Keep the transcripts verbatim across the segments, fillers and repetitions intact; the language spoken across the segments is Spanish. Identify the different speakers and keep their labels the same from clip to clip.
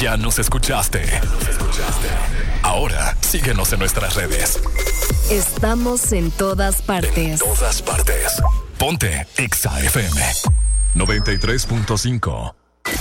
Speaker 1: Ya nos escuchaste. Ahora síguenos en nuestras redes.
Speaker 2: Estamos en todas partes.
Speaker 1: En todas partes. Ponte Exa F M noventa y tres punto cinco.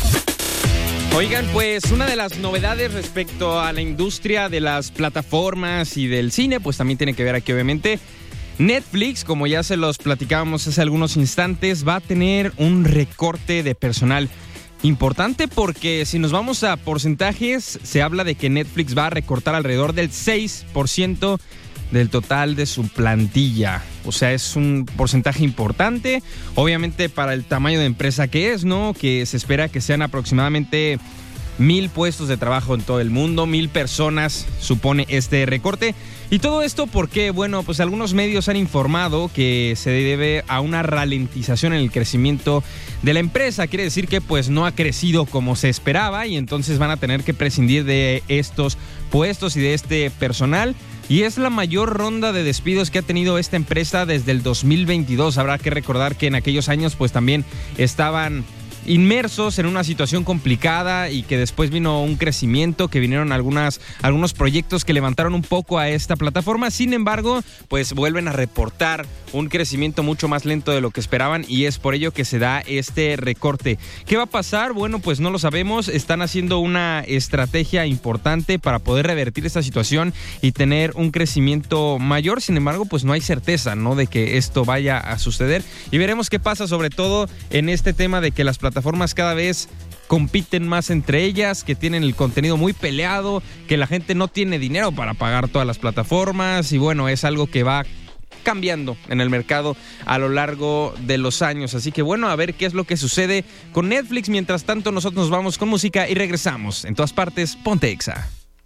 Speaker 3: Oigan, pues una de las novedades respecto a la industria de las plataformas y del cine, pues también tiene que ver aquí obviamente. Netflix, como ya se los platicábamos hace algunos instantes, va a tener un recorte de personal importante, porque si nos vamos a porcentajes, se habla de que Netflix va a recortar alrededor del seis por ciento del total de su plantilla. O sea, es un porcentaje importante, obviamente para el tamaño de empresa que es, ¿no? Que se espera que sean aproximadamente mil puestos de trabajo en todo el mundo, mil personas supone este recorte. Y todo esto porque, bueno, pues algunos medios han informado que se debe a una ralentización en el crecimiento de la empresa. Quiere decir que pues no ha crecido como se esperaba y entonces van a tener que prescindir de estos puestos y de este personal. Y es la mayor ronda de despidos que ha tenido esta empresa desde el dos mil veintidós. Habrá que recordar que en aquellos años pues también estaban inmersos en una situación complicada y que después vino un crecimiento, que vinieron algunas, algunos proyectos que levantaron un poco a esta plataforma. Sin embargo, pues vuelven a reportar un crecimiento mucho más lento de lo que esperaban y es por ello que se da este recorte. ¿Qué va a pasar? Bueno, pues no lo sabemos. Están haciendo una estrategia importante para poder revertir esta situación y tener un crecimiento mayor. Sin embargo, pues no hay certeza, ¿no?, de que esto vaya a suceder y veremos qué pasa, sobre todo en este tema de que las plataformas plataformas cada vez compiten más entre ellas, que tienen el contenido muy peleado, que la gente no tiene dinero para pagar todas las plataformas y bueno, es algo que va cambiando en el mercado a lo largo de los años. Así que bueno, a ver qué es lo que sucede con Netflix. Mientras tanto, nosotros nos vamos con música y regresamos. En todas partes, ponte Exa.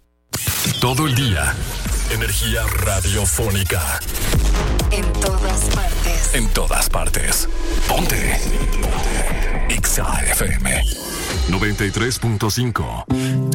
Speaker 1: Todo el día, energía radiofónica.
Speaker 2: En todas partes.
Speaker 1: En todas partes. Ponte. Ponte. Exa F M noventa y tres punto cinco.